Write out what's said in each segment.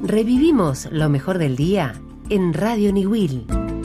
Revivimos lo mejor del día en Radio Niwil.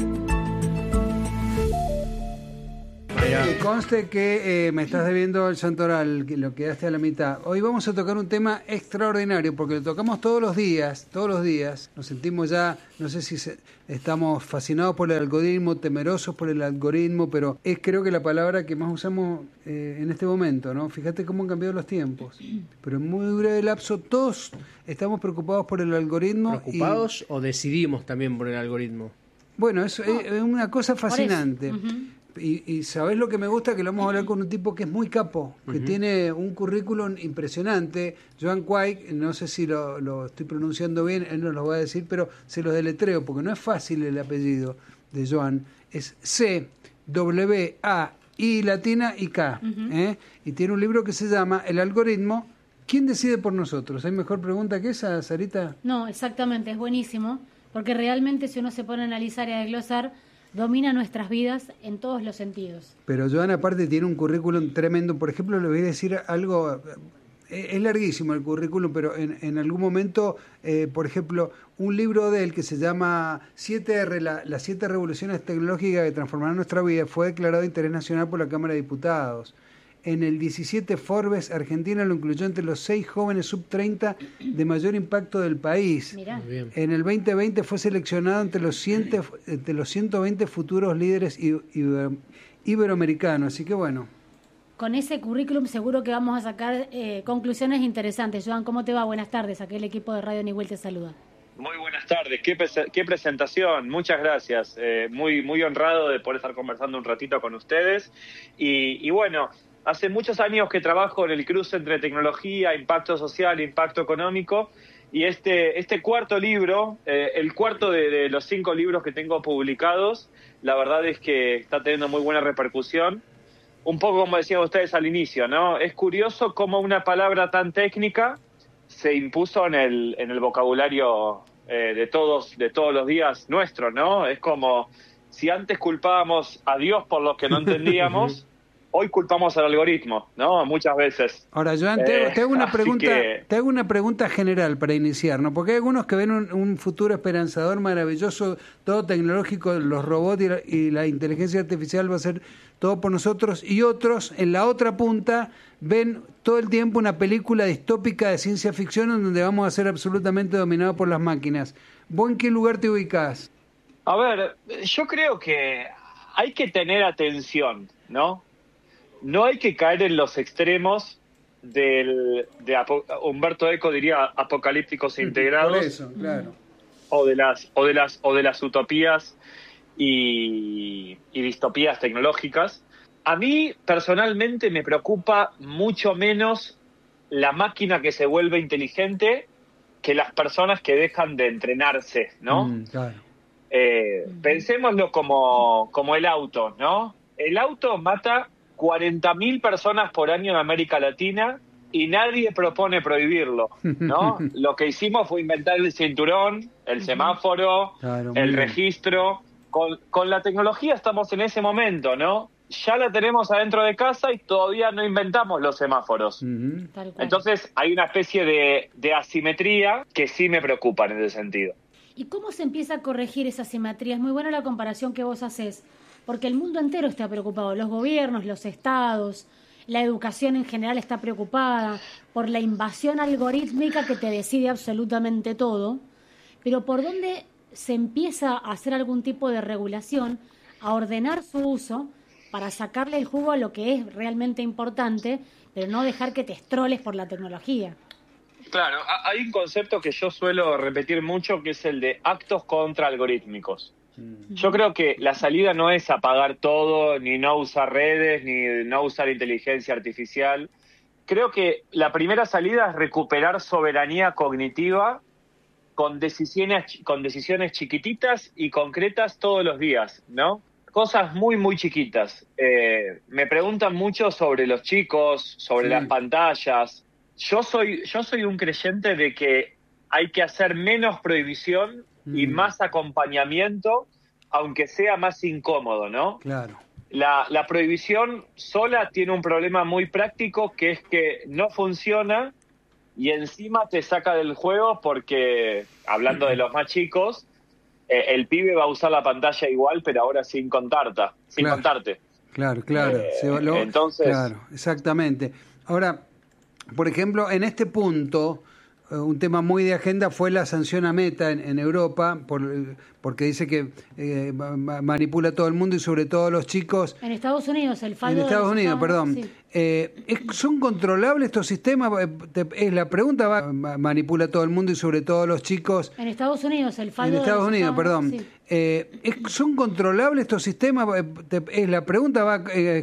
Conste que me estás debiendo el santoral, que lo quedaste a la mitad. Hoy vamos a tocar un tema extraordinario, porque lo tocamos todos los días. Nos sentimos ya, no sé si estamos fascinados por el algoritmo, temerosos por el algoritmo, pero es creo que la palabra que más usamos en este momento, ¿no? Fíjate cómo han cambiado los tiempos. Pero en muy breve lapso todos estamos preocupados por el algoritmo. ¿Preocupados o decidimos también por el algoritmo? Bueno, es una cosa fascinante. Y ¿sabés lo que me gusta? Que lo vamos a hablar con un tipo que es muy capo, que tiene un currículum impresionante. Joan Quaig, no sé si lo estoy pronunciando bien, él nos lo va a decir, pero se lo deletreo, porque no es fácil el apellido de Joan. Es C-W-A-I latina y K. Y tiene un libro que se llama El algoritmo. ¿Quién decide por nosotros? ¿Hay mejor pregunta que esa, Sarita? No, exactamente, es buenísimo, porque realmente si uno se pone a analizar y a desglosar, domina nuestras vidas en todos los sentidos. Pero Joan aparte tiene un currículum tremendo. Por ejemplo, le voy a decir algo, es larguísimo el currículum, pero en algún momento, por ejemplo, un libro de él que se llama 7R, las 7 revoluciones tecnológicas que transformarán nuestra vida, fue declarado de interés nacional por la Cámara de Diputados. En el 17 Forbes, Argentina lo incluyó entre los 6 jóvenes sub-30 de mayor impacto del país. Mirá. En el 2020 fue seleccionado entre los 120 futuros líderes iberoamericanos. Así que bueno. Con ese currículum seguro que vamos a sacar conclusiones interesantes. Joan, ¿cómo te va? Buenas tardes. Aquí el equipo de Radio Niwil te saluda. Muy buenas tardes. Qué presentación. Muchas gracias. Muy honrado de poder estar conversando un ratito con ustedes. Y bueno... Hace muchos años que trabajo en el cruce entre tecnología, impacto social, impacto económico, y este cuarto libro, el cuarto de los 5 libros que tengo publicados, la verdad es que está teniendo muy buena repercusión. Un poco como decían ustedes al inicio, ¿no? Es curioso cómo una palabra tan técnica se impuso en el vocabulario de todos los días nuestro, ¿no? Es como si antes culpábamos a Dios por lo que no entendíamos. Hoy culpamos al algoritmo, ¿no? Muchas veces. Ahora, Joan, te hago una pregunta, te hago una pregunta general para iniciar, ¿no? Porque hay algunos que ven un futuro esperanzador, maravilloso, todo tecnológico, los robots y la inteligencia artificial va a ser todo por nosotros, y otros, en la otra punta, ven todo el tiempo una película distópica de ciencia ficción en donde vamos a ser absolutamente dominados por las máquinas. ¿Vos en qué lugar te ubicás? A ver, yo creo que hay que tener atención, ¿no? No hay que caer en los extremos de Humberto Eco diría apocalípticos integrados. Por eso, claro. O de las utopías y distopías tecnológicas. A mí personalmente me preocupa mucho menos la máquina que se vuelve inteligente que las personas que dejan de entrenarse, ¿no? Claro. Pensémoslo como el auto, ¿no? El auto mata 40.000 personas por año en América Latina y nadie propone prohibirlo, ¿no? Lo que hicimos fue inventar el cinturón, el semáforo, claro, el registro. Con la tecnología estamos en ese momento, ¿no? Ya la tenemos adentro de casa y todavía no inventamos los semáforos. Entonces hay una especie de asimetría que sí me preocupa en ese sentido. ¿Y cómo se empieza a corregir esa asimetría? Es muy buena la comparación que vos haces. Porque el mundo entero está preocupado, los gobiernos, los estados, la educación en general está preocupada por la invasión algorítmica que te decide absolutamente todo, pero ¿por dónde se empieza a hacer algún tipo de regulación, a ordenar su uso para sacarle el jugo a lo que es realmente importante, pero no dejar que te estroles por la tecnología? Claro, hay un concepto que yo suelo repetir mucho que es el de actos contra algorítmicos. Yo creo que la salida no es apagar todo, ni no usar redes, ni no usar inteligencia artificial. Creo que la primera salida es recuperar soberanía cognitiva con decisiones chiquititas y concretas todos los días, ¿no? Cosas muy, muy chiquitas. Me preguntan mucho sobre los chicos, sobre las pantallas. Yo soy un creyente de que hay que hacer menos prohibición y más acompañamiento, aunque sea más incómodo, ¿no? Claro. La prohibición sola tiene un problema muy práctico, que es que no funciona y encima te saca del juego porque, hablando de los más chicos, el pibe va a usar la pantalla igual, pero ahora sin contarte. Claro. Entonces, claro, exactamente. Ahora, por ejemplo, en este punto, un tema muy de agenda fue la sanción a Meta en Europa, porque dice que manipula a todo el mundo y sobre todo a los chicos. En Estados Unidos, el fallo. En Estados Unidos, perdón. Sí. ¿Son controlables estos sistemas? Es la pregunta, manipula a todo el mundo y sobre todo a los chicos. En Estados Unidos, el fallo. En Estados Unidos, perdón. Sí. ¿Son controlables estos sistemas? Es la pregunta,